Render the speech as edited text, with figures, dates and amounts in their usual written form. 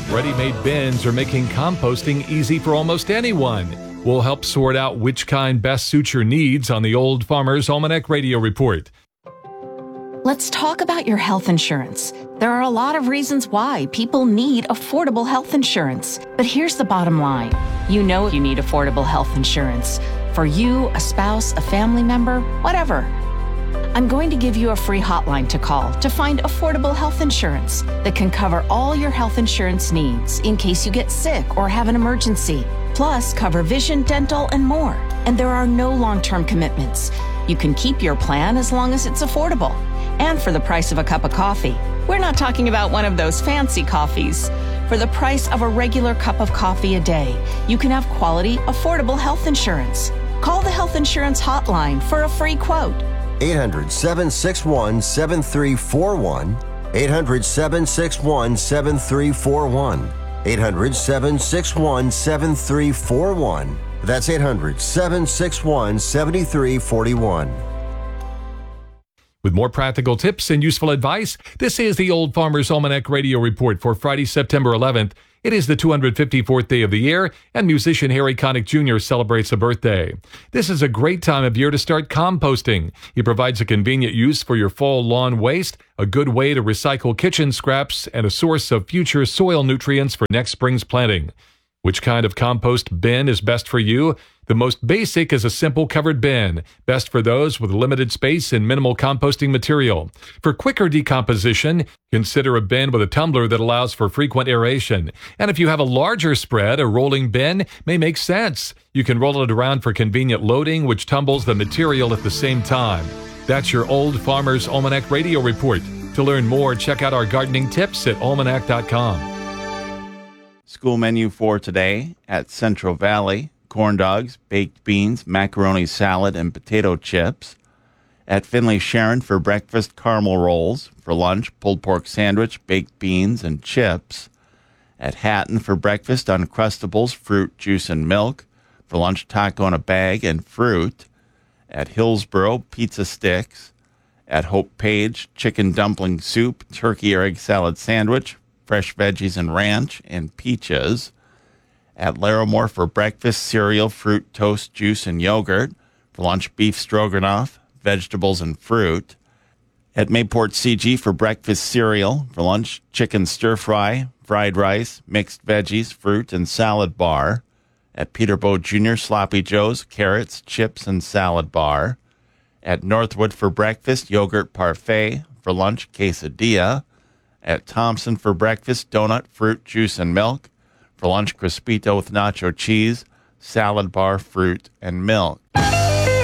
Ready-made bins are making composting easy for almost anyone. We'll help sort out which kind best suits your needs on the Old Farmer's Almanac Radio Report. Let's talk about your health insurance. There are a lot of reasons why people need affordable health insurance. But here's the bottom line. You know you need affordable health insurance. For you, a spouse, a family member, whatever. I'm going to give you a free hotline to call to find affordable health insurance that can cover all your health insurance needs in case you get sick or have an emergency. Plus, cover vision, dental, and more. And there are no long-term commitments. You can keep your plan as long as it's affordable. And for the price of a cup of coffee. We're not talking about one of those fancy coffees. For the price of a regular cup of coffee a day, you can have quality, affordable health insurance. Call the Health Insurance Hotline for a free quote. 800-761-7341. 800-761-7341. 800-761-7341. That's 800-761-7341. With more practical tips and useful advice, this is the Old Farmer's Almanac Radio Report for Friday, September 11th. It is the 254th day of the year, and musician Harry Connick Jr. celebrates a birthday. This is a great time of year to start composting. He provides a convenient use for your fall lawn waste, a good way to recycle kitchen scraps, and a source of future soil nutrients for next spring's planting. Which kind of compost bin is best for you? The most basic is a simple covered bin, best for those with limited space and minimal composting material. For quicker decomposition, consider a bin with a tumbler that allows for frequent aeration. And if you have a larger spread, a rolling bin may make sense. You can roll it around for convenient loading, which tumbles the material at the same time. That's your Old Farmer's Almanac Radio Report. To learn more, check out our gardening tips at almanac.com. School menu for today at Central Valley: corn dogs, baked beans, macaroni salad, and potato chips. At Finley Sharon for breakfast, caramel rolls. For lunch, pulled pork sandwich, baked beans, and chips. At Hatton for breakfast, Uncrustables, fruit, juice, and milk. For lunch, taco in a bag and fruit. At Hillsboro, pizza sticks. At Hope Page, chicken dumpling soup, turkey or egg salad sandwich, fresh veggies and ranch, and peaches. At Larimore for breakfast, cereal, fruit, toast, juice, and yogurt. For lunch, beef stroganoff, vegetables, and fruit. At Mayport CG for breakfast, cereal. For lunch, chicken stir-fry, fried rice, mixed veggies, fruit, and salad bar. At Peterboat Jr., Sloppy Joe's, carrots, chips, and salad bar. At Northwood for breakfast, yogurt parfait. For lunch, quesadilla. At Thompson for breakfast, donut, fruit, juice, and milk. For lunch, Crispito with nacho cheese, salad bar, fruit, and milk.